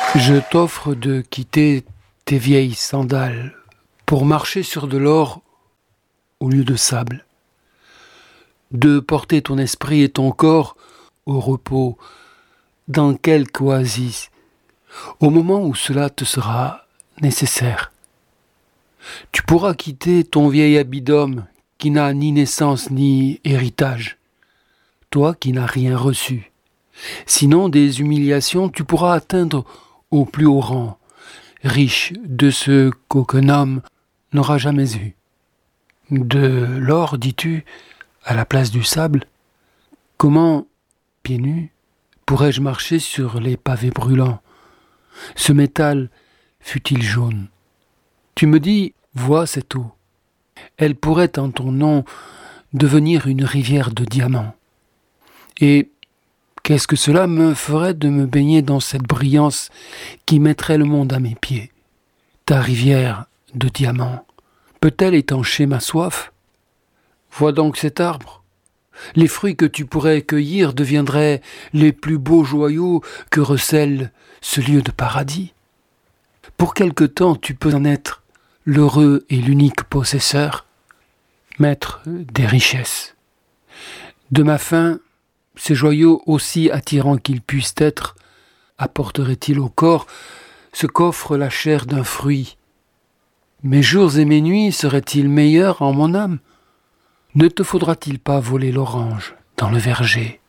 Je t'offre de quitter tes vieilles sandales pour marcher sur de l'or au lieu de sable, de porter ton esprit et ton corps au repos dans quelque oasis, au moment où cela te sera nécessaire. Tu pourras quitter ton vieil habit d'homme qui n'a ni naissance ni héritage, toi qui n'as rien reçu. Sinon des humiliations, tu pourras atteindre au plus haut rang, riche de ce qu'aucun homme n'aura jamais eu. De l'or, dis-tu, à la place du sable? Comment, pieds nus, pourrais-je marcher sur les pavés brûlants? Ce métal fut-il jaune? Tu me dis, vois cette eau. Elle pourrait en ton nom devenir une rivière de diamants. Et qu'est-ce que cela me ferait de me baigner dans cette brillance qui mettrait le monde à mes pieds? Ta rivière de diamants, peut-elle étancher ma soif? Vois donc cet arbre. Les fruits que tu pourrais cueillir deviendraient les plus beaux joyaux que recèle ce lieu de paradis. Pour quelque temps tu peux en être l'heureux et l'unique possesseur, maître des richesses. De ma faim, ces joyaux, aussi attirants qu'ils puissent être, apporteraient-ils au corps ce qu'offre la chair d'un fruit? Mes jours et mes nuits seraient-ils meilleurs en mon âme? Ne te faudra-t-il pas voler l'orange dans le verger?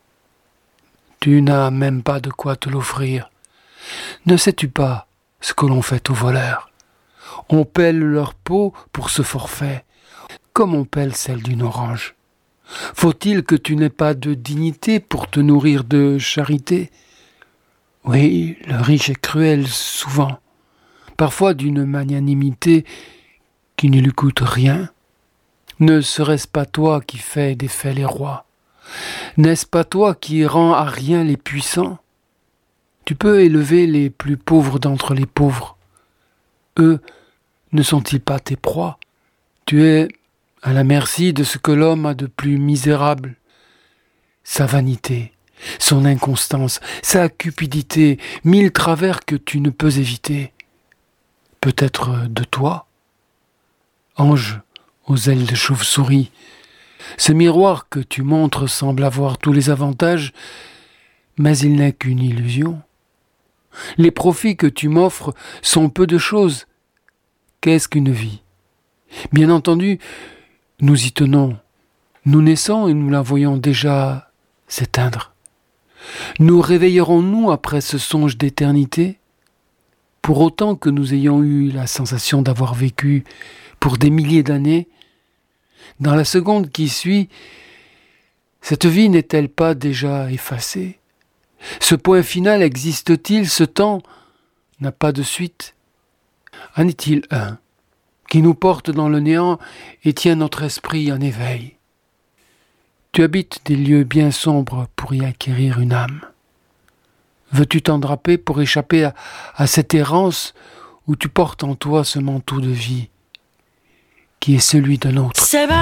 Tu n'as même pas de quoi te l'offrir. Ne sais-tu pas ce que l'on fait aux voleurs? On pèle leur peau pour ce forfait, comme on pèle celle d'une orange. Faut-il que tu n'aies pas de dignité pour te nourrir de charité? Oui, le riche est cruel souvent, parfois d'une magnanimité qui ne lui coûte rien. Ne serait-ce pas toi qui fais défaire les rois? N'est-ce pas toi qui rends à rien les puissants? Tu peux élever les plus pauvres d'entre les pauvres. Eux, ne sont-ils pas tes proies? Tu es à la merci de ce que l'homme a de plus misérable. Sa vanité, son inconstance, sa cupidité, 1000 travers que tu ne peux éviter. Peut-être de toi, ange aux ailes de chauve-souris. Ce miroir que tu montres semble avoir tous les avantages, mais il n'est qu'une illusion. Les profits que tu m'offres sont peu de choses. Qu'est-ce qu'une vie? Bien entendu, nous y tenons. Nous naissons et nous la voyons déjà s'éteindre. Nous réveillerons-nous après ce songe d'éternité? Pour autant que nous ayons eu la sensation d'avoir vécu pour des milliers d'années, dans la seconde qui suit, cette vie n'est-elle pas déjà effacée? Ce point final existe-t-il? Ce temps n'a pas de suite? En est-il un qui nous porte dans le néant et tient notre esprit en éveil? Tu habites des lieux bien sombres pour y acquérir une âme. Veux-tu t'en draper pour échapper à cette errance où tu portes en toi ce manteau de vie qui est celui d'un autre?